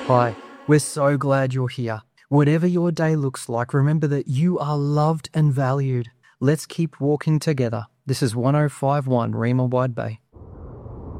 Hi, we're so glad you're here. Whatever your day looks like, remember that you are loved and valued. Let's keep walking together. This is 1051 Rima Wide Bay.